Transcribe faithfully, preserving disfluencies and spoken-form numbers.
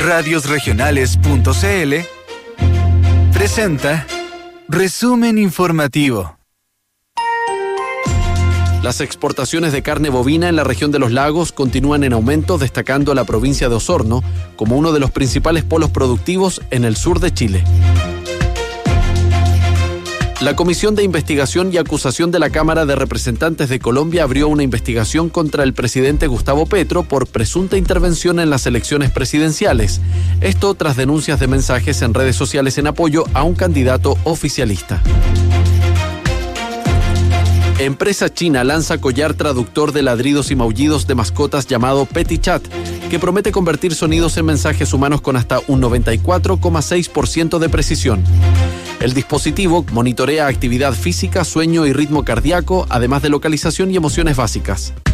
radios regionales punto c l presenta Resumen Informativo. Las exportaciones de carne bovina en la región de los lagos continúan en aumento, destacando a la provincia de Osorno como uno de los principales polos productivos en el sur de Chile. La Comisión de Investigación y Acusación de la Cámara de Representantes de Colombia abrió una investigación contra el presidente Gustavo Petro por presunta intervención en las elecciones presidenciales. Esto tras denuncias de mensajes en redes sociales en apoyo a un candidato oficialista. Empresa china lanza collar traductor de ladridos y maullidos de mascotas llamado PetiChat, que promete convertir sonidos en mensajes humanos con hasta un noventa y cuatro coma seis por ciento de precisión. El dispositivo monitorea actividad física, sueño y ritmo cardíaco, además de localización y emociones básicas.